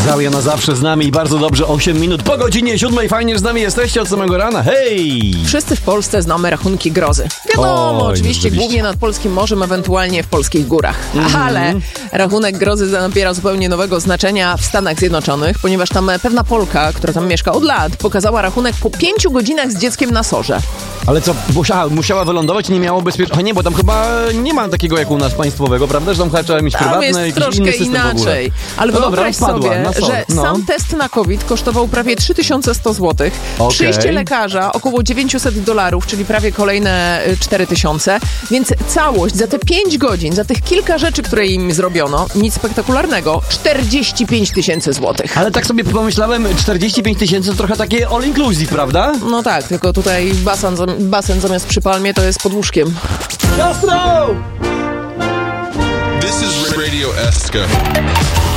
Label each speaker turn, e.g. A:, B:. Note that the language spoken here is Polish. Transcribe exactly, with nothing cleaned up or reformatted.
A: Klaudia na zawsze z nami i bardzo dobrze, osiem minut po godzinie siódmej. Fajnie, że z nami jesteście od samego rana. Hej!
B: Wszyscy w Polsce znamy rachunki grozy. Wiadomo,
A: Oj,
B: oczywiście,
A: oczywiście
B: głównie nad polskim morzem, ewentualnie w polskich górach.
A: Mm-hmm.
B: Ale rachunek grozy nabiera zupełnie nowego znaczenia w Stanach Zjednoczonych, ponieważ tam pewna Polka, która tam mieszka od lat, pokazała rachunek po pięciu godzinach z dzieckiem na sorze.
A: Ale co, musiała, musiała wylądować i nie miało bezpieczeństwa? Nie, bo tam chyba nie ma takiego jak u nas państwowego, prawda? Że tam chyba trzeba mieć
B: Tam
A: prywatne,
B: jest
A: jakiś
B: troszkę
A: inny system
B: inaczej.
A: w ogóle.
B: Ale
A: no
B: wyobraź
A: dobra,
B: sobie,
A: na
B: że
A: no.
B: sam test na COVID kosztował prawie trzy tysiące sto złotych.
A: Okay.
B: Przyjście lekarza około dziewięćset dolarów, czyli prawie kolejne cztery tysiące. Więc całość za te pięć godzin, za tych kilka rzeczy, które im zrobiono, nic spektakularnego, czterdzieści pięć tysięcy złotych.
A: Ale tak sobie pomyślałem, czterdzieści pięć tysięcy to trochę takie all inclusive, prawda?
B: No tak, tylko tutaj basen, basen zamiast przy palmie to jest pod łóżkiem.
A: Jasno!
C: This is Radio Eska.